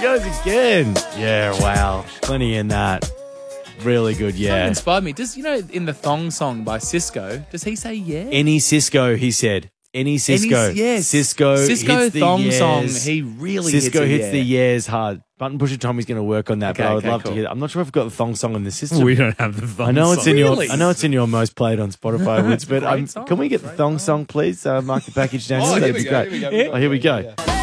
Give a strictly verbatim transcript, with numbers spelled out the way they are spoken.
he goes again. Yeah, wow. Plenty in that. Really good, That yeah. inspired me. Does you know in the Thong song by Cisco, does he say yeah? Any Cisco, he said. Any Cisco. Any- yes. Cisco, Cisco hits the Thong yes. song, he really Cisco hits, hits a the yeah. yes hard. Button Pusher Tommy's going to work on that, Okay, but I would okay, love cool. to hear that. I'm not sure if we've got the Thong song in the system. We don't have the thong I know it's song. in your. Really? I know it's in your most played on Spotify, Woods, but Great um, song. can we get the Thong song, please? Uh, mark the package down. Oh, That'd here we be go, great. here we go, here we go. Oh, here we go. Yeah.